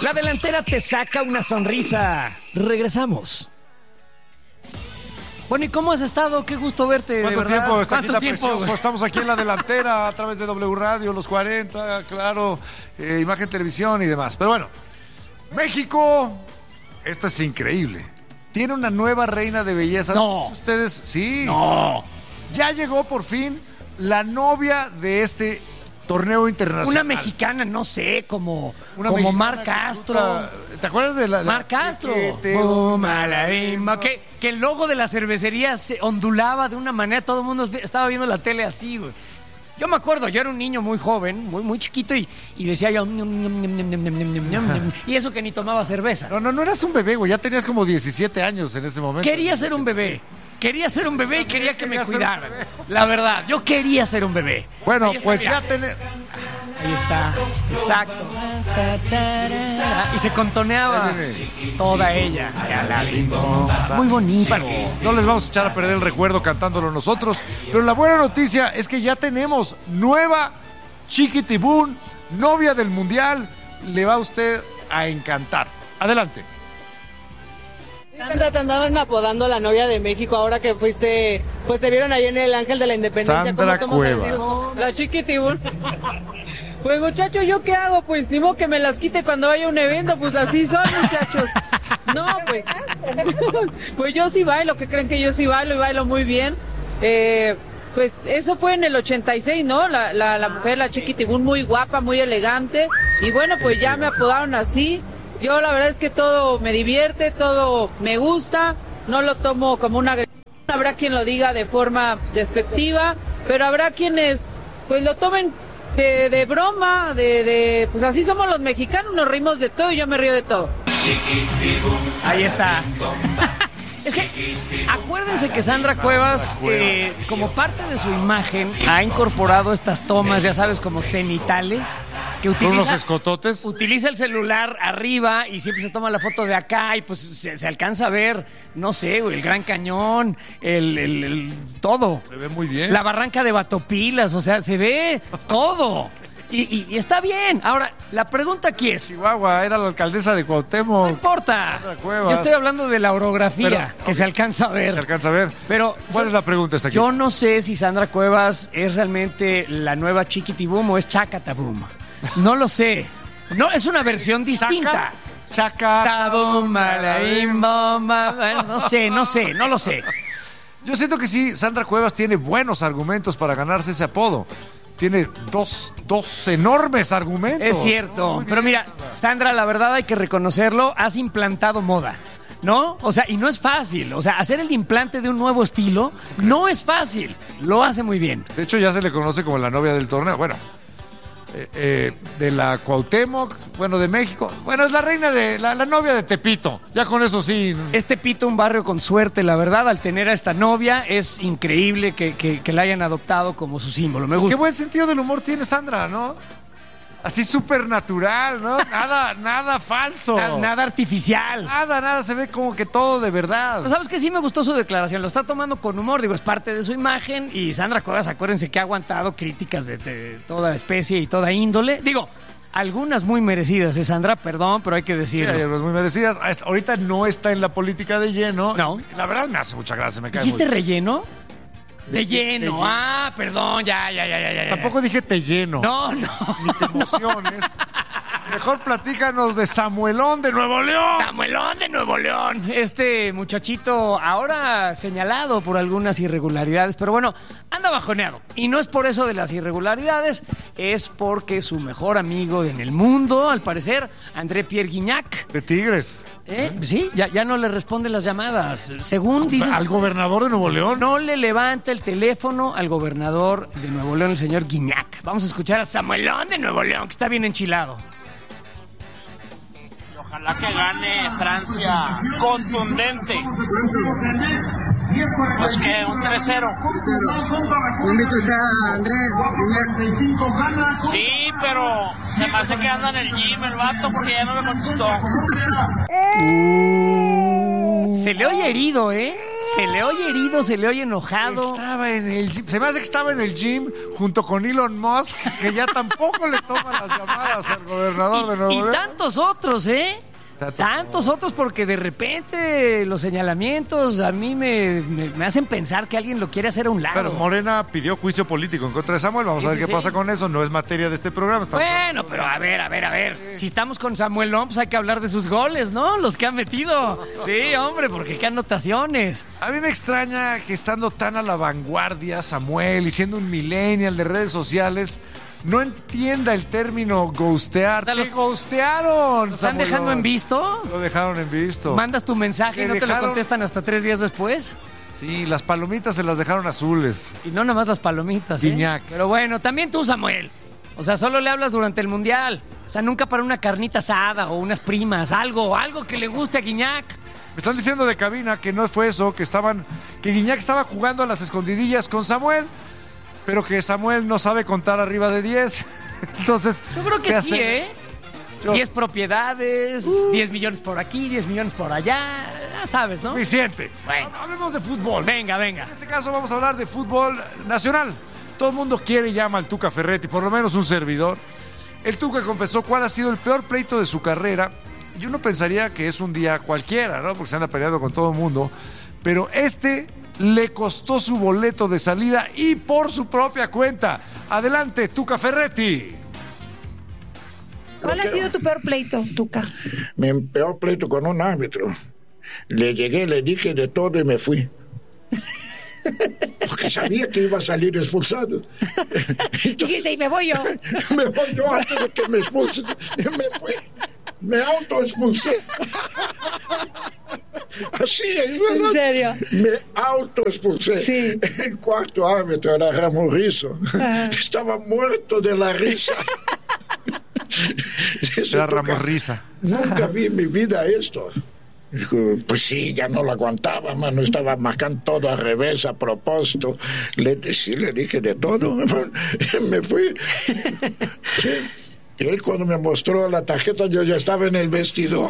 La delantera te saca una sonrisa. Regresamos. Bueno, ¿y cómo has estado? Qué gusto verte, ¿Cuánto de verdad. tiempo? Está ¿Cuánto aquí tiempo? Precioso. Estamos aquí en la delantera a través de W Radio, los 40, claro, Imagen Televisión y demás. Pero bueno, México, esto es increíble. Tiene una nueva reina de belleza. No. Ustedes, sí. No. Ya llegó por fin la novia de este torneo internacional. Una mexicana, no sé, como mexicana Mar Castro. ¿Te acuerdas de la Mar Castro. Buma, La bimba. Que el logo de la cervecería se ondulaba de una manera, todo el mundo estaba viendo la tele así, güey. Yo me acuerdo, yo era un niño muy joven, muy chiquito, y decía yo... y eso que ni tomaba cerveza. No eras un bebé, güey, ya tenías como 17 años en ese momento. Quería ser un bebé. Quería ser un bebé y quería que me cuidaran. La verdad, yo quería ser un bebé. Bueno, está, pues mira. ya tenés... Ahí está, exacto. Y se contoneaba toda ella. Muy bonito. Bueno, no les vamos a echar a perder el recuerdo cantándolo nosotros, pero la buena noticia es que ya tenemos nueva Chiquitibum, novia del Mundial. Le va a usted a encantar. Adelante. Sandra, te andaban apodando la novia de México ahora que fuiste, pues te vieron ahí en el Ángel de la Independencia. Sandra ¿Cómo Cuevas. La Chiquitibum. Pues muchacho, ¿yo qué hago? Pues ni modo que me las quite cuando vaya a un evento, pues así son, muchachos. No, pues, pues yo sí bailo, ¿qué creen que yo sí bailo y bailo muy bien? Pues eso fue en el 86, ¿no? La mujer, la Chiquitibum, muy guapa, muy elegante. Y bueno, pues ya me apodaron así. Yo la verdad es que todo me divierte, todo me gusta, no lo tomo como una agresión. Habrá quien lo diga de forma despectiva, pero habrá quienes pues lo tomen de broma, pues así somos los mexicanos, nos reímos de todo y yo me río de todo. Ahí está. Es que acuérdense que Sandra Cuevas, como parte de su imagen, ha incorporado estas tomas, ya sabes, como cenitales, que Con unos utiliza, escototes. utiliza el celular arriba y siempre se toma la foto de acá y pues se alcanza a ver, no sé, güey, el Gran Cañón, el todo. Se ve muy bien. La barranca de Batopilas, o sea, se ve todo. Y está bien. Ahora, la pregunta aquí es... Chihuahua, era la alcaldesa de No Cuauhtémoc. importa. Sandra Cuevas. Yo estoy hablando de la orografía, Pero, que se alcanza a ver. Se alcanza a ver. Pero ¿Cuál es la pregunta esta aquí? yo no sé si Sandra Cuevas es realmente la nueva Chiquitibum o es Chacatabum. No lo sé. No, es una versión distinta. Chacatabum. No sé, no lo sé. Yo siento que sí, Sandra Cuevas tiene buenos argumentos para ganarse ese apodo. Tiene dos enormes argumentos. Es cierto. Pero mira, Sandra, la verdad hay que reconocerlo, has implantado moda, ¿no? O sea, y no es fácil. O sea, hacer el implante de un nuevo estilo no es fácil. Lo hace muy bien. De hecho, ya se le conoce como la novia del torneo. Bueno, de la Cuauhtémoc, bueno, de México. Bueno, es la reina de la novia de Tepito. Ya con eso sí. Este Pito, un barrio con suerte, la verdad, al tener a esta novia, es increíble que la hayan adoptado como su símbolo. Me gusta. Qué buen sentido del humor tiene Sandra, ¿no? Así súper natural, ¿no? Nada falso. Nada artificial. Nada, se ve como que todo de verdad. Pero ¿sabes qué? Sí me gustó su declaración, lo está tomando con humor, digo, es parte de su imagen, y Sandra Cuevas, acuérdense que ha aguantado críticas de toda especie y toda índole, digo, algunas muy merecidas, Sandra, perdón, pero hay que Sí, decirlo. hay unas muy merecidas. Ahorita no está en la política de lleno. No. La verdad me hace mucha gracia, me cae ¿Dijiste muy... relleno? De lleno, lleno. ah, perdón, ya. Tampoco dije te lleno. No. Ni te emociones. Mejor platícanos de Samuelón de Nuevo León. Samuelón de Nuevo León. Este muchachito ahora señalado por algunas irregularidades, pero bueno, anda bajoneado. Y no es por eso de las irregularidades, es porque su mejor amigo en el mundo, al parecer, André Pierre Guignac, De Tigres. sí, ya no le responde las llamadas. Según dice, ¿Al gobernador de Nuevo León? no le levanta el teléfono al gobernador de Nuevo León, el señor Guignac. Vamos a escuchar a Samuelón de Nuevo León, que está bien enchilado. Ojalá que gane Francia contundente. Pues que un 3-0. Sí, pero se me hace que anda en el gym el vato porque ya no me contestó. Se le oye herido, ¿eh? Se le oye herido, se le oye enojado. Estaba en el gym. Se me hace que estaba en el gym junto con Elon Musk, que ya tampoco le toma las llamadas al gobernador de Nuevo Y León. tantos otros, ¿eh? Tantos otros, porque de repente los señalamientos a mí me hacen pensar que alguien lo quiere hacer a un lado. Pero Morena pidió juicio político en contra de Samuel. Vamos a ver qué pasa con eso. No es materia de este programa. Bueno, pero a ver. Si estamos con Samuel López, hay que hablar de sus goles, ¿no? Los que ha metido. Sí, hombre, porque qué anotaciones. A mí me extraña que estando tan a la vanguardia Samuel y siendo un millennial de redes sociales no entienda el término ghostear. O sea, ¿Qué ghostearon? ¿Lo están dejando en visto? Lo dejaron en visto. ¿Mandas tu mensaje y no te lo contestan hasta 3 días después? Sí, las palomitas se las dejaron azules. Y no nada más las palomitas, ¿eh? Guiñac. Pero bueno, también tú, Samuel. O sea, solo le hablas durante el Mundial. O sea, nunca para una carnita asada o unas primas, algo que le guste a Guiñac. Me están diciendo de cabina que no fue eso, que Guiñac estaba jugando a las escondidillas con Samuel, pero que Samuel no sabe contar arriba de 10. Entonces, yo creo que sí, ¿eh? 10 propiedades, 10 millones por aquí, 10 millones por allá, ya sabes, ¿no? Suficiente. Bueno, hablemos de fútbol. Venga. En este caso vamos a hablar de fútbol nacional. Todo el mundo quiere y llama al Tuca Ferretti, por lo menos un servidor. El Tuca confesó cuál ha sido el peor pleito de su carrera. Y uno pensaría que es un día cualquiera, ¿no? Porque se anda peleando con todo el mundo. Pero le costó su boleto de salida y por su propia cuenta. Adelante, Tuca Ferretti. ¿Cuál ha sido tu peor pleito, Tuca? Mi peor pleito con un árbitro. Le llegué, le dije de todo y me fui. Porque sabía que iba a salir expulsado. Dijiste, y me voy yo. Me voy yo antes de que me expulsen. Y me fui. Me autoexpulsé. Así es, ¿verdad? ¿En serio? Me autoexpulsé. Sí. El cuarto árbitro era Ramón Rizzo. Estaba muerto de la risa. Era Ramón Risa. Nunca vi en mi vida esto. Dijo, pues sí, ya no lo aguantaba, mano, estaba marcando todo al revés, a propósito. Le dije de todo. Me fui. Sí. Y él cuando me mostró la tarjeta, yo ya estaba en el vestidor.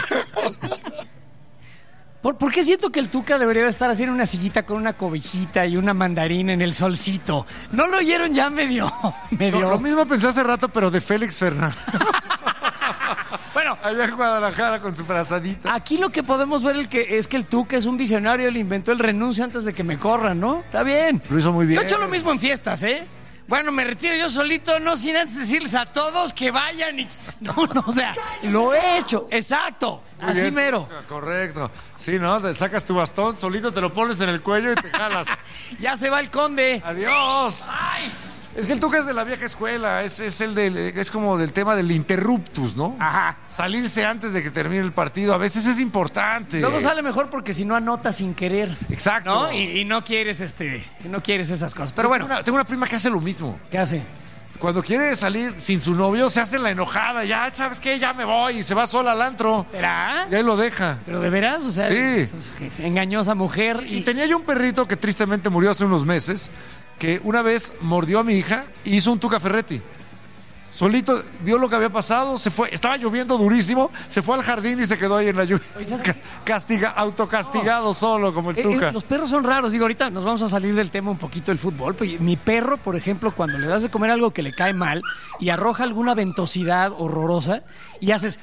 ¿Por qué siento que el Tuca debería estar así en una sillita con una cobijita y una mandarina en el solcito? ¿No lo oyeron ya medio? Lo mismo pensé hace rato, pero de Félix Fernández. Bueno, allá en Guadalajara con su frazadita. Aquí lo que podemos ver es que el Tuca es un visionario, le inventó el renuncio antes de que me corran, ¿no? Está bien. Lo hizo muy bien. Yo he hecho lo mismo en fiestas, ¿eh? Bueno, me retiro yo solito, no sin antes decirles a todos que vayan y... No, o sea, lo he hecho, exacto, muy así bien, mero. Correcto. Sí, ¿no? Te sacas tu bastón, solito te lo pones en el cuello y te jalas. Ya se va el conde. ¡Adiós! ¡Ay! Es que el Tuca es de la vieja escuela, es como del tema del interruptus, ¿no? Ajá. Salirse antes de que termine el partido, a veces es importante. Luego sale mejor porque si no anota sin querer. Exacto. ¿No? Y no quieres no quieres esas cosas. Pero bueno. Tengo una prima que hace lo mismo. ¿Qué hace? Cuando quiere salir sin su novio, se hace la enojada. Ya, ¿sabes qué? Ya me voy. Y se va sola al antro. ¿Será? Y ahí lo deja. ¿Pero de veras? O sea, sí. Pues, engañosa mujer. Y tenía yo un perrito que tristemente murió hace unos meses, que una vez mordió a mi hija y hizo un Tuca Ferretti. Solito vio lo que había pasado, se fue, estaba lloviendo durísimo, se fue al jardín y se quedó ahí en la lluvia. Autocastigado solo como el Tuca. Los perros son raros, digo, ahorita nos vamos a salir del tema un poquito del fútbol. Pues, mi perro, por ejemplo, cuando le das de comer algo que le cae mal y arroja alguna ventosidad horrorosa y haces...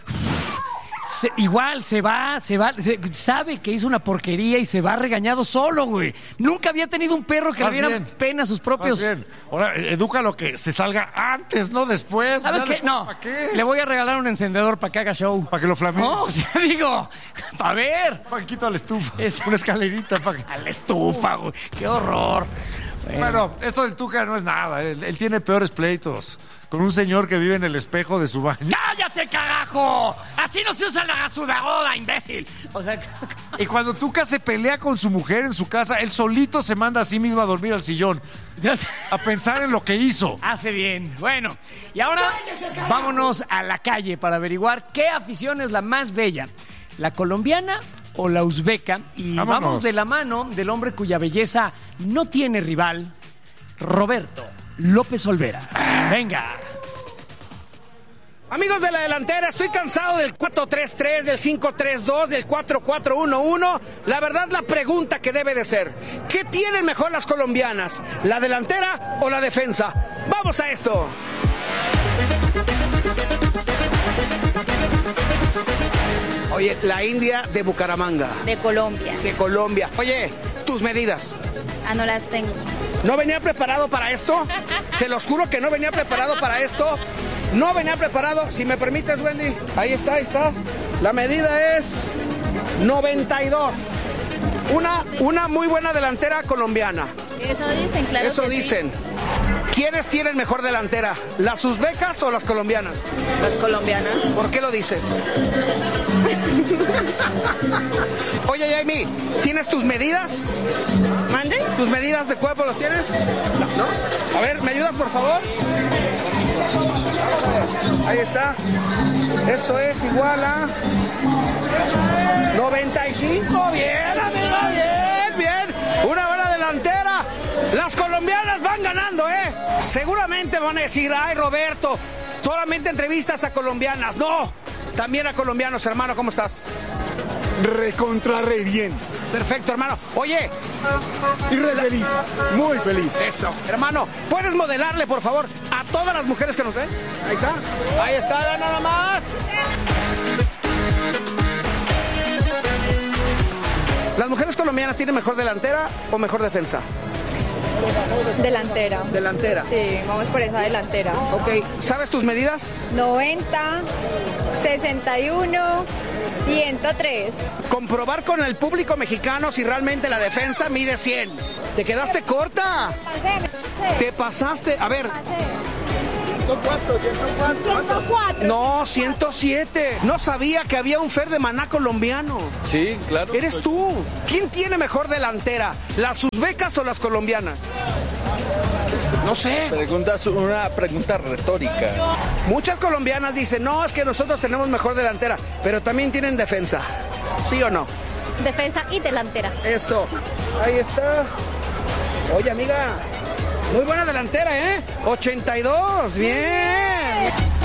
igual se va, sabe que hizo una porquería y se va regañado solo, güey. Nunca había tenido un perro que le diera pena a sus propios. Más bien. Ahora, edúcalo que se salga antes, no después. ¿Sabes qué? No. ¿Para qué? Le voy a regalar un encendedor para que haga show. Para que lo flamee. No, o sea, digo, para ver. Paquito a la estufa. Una escalerita. A la estufa, güey. Qué horror. Bueno, esto del Tuca no es nada. Él tiene peores pleitos. Con un señor que vive en el espejo de su baño. ¡Cállate, carajo! Así no se usa la gasudagoda, imbécil. O sea... Y cuando Tuca se pelea con su mujer en su casa, él solito se manda a sí mismo a dormir al sillón. A pensar en lo que hizo. Hace bien. Bueno, y ahora vámonos a la calle para averiguar qué afición es la más bella. ¿La colombiana o la uzbeca? Y vamos de la mano del hombre cuya belleza no tiene rival, Roberto López Olvera. Venga. Amigos de la delantera, estoy cansado del 4-3-3, del 5-3-2, del 4-4-1-1. La verdad, la pregunta que debe de ser, ¿qué tienen mejor las colombianas? ¿La delantera o la defensa? ¡Vamos a esto! Oye, la India de Bucaramanga. De Colombia. De Colombia. Oye, tus medidas. Ah, no las tengo. ¿No venía preparado para esto? Se los juro que no venía preparado para esto. No venía preparado. Si me permites, Wendy. Ahí está, ahí está. La medida es 92. Una muy buena delantera colombiana. Eso dicen, claro. Eso que dicen. Sí. ¿Quiénes tienen mejor delantera? ¿Las uzbecas o las colombianas? Las colombianas. ¿Por qué lo dices? Oye, Jamie, ¿tienes tus medidas? ¿Mande? ¿Tus medidas de cuerpo los tienes? ¿No? A ver, ¿me ayudas, por favor? Ahí está. Esto es igual a 95. Bien, amiga, bien, bien. Una buena delantera. Las colombianas van ganando, ¿eh? Seguramente van a decir, ay, Roberto, solamente entrevistas a colombianas. No, también a colombianos, hermano, ¿cómo estás? Recontra re bien. Perfecto, hermano. Oye. Y re feliz, muy feliz. Eso. Hermano, ¿puedes modelarle, por favor, a todas las mujeres que nos ven? Ahí está. Ahí está, nada más. ¿Las mujeres colombianas tienen mejor delantera o mejor defensa? Delantera. Delantera. Sí, vamos por esa delantera. Ok, ¿sabes tus medidas? 90, 61, 103. Comprobar con el público mexicano si realmente la defensa mide 100. ¿Te quedaste corta? Te pasaste. A ver. 104. No, 107. No sabía que había un Fer de Maná colombiano. Sí, claro. Eres tú. ¿Quién tiene mejor delantera? ¿Las uzbecas o las colombianas? No sé. Una pregunta retórica. Muchas colombianas dicen, no, es que nosotros tenemos mejor delantera, pero también tienen defensa. ¿Sí o no? Defensa y delantera. Eso. Ahí está. Oye, amiga, muy buena delantera, ¿eh? 82. Bien.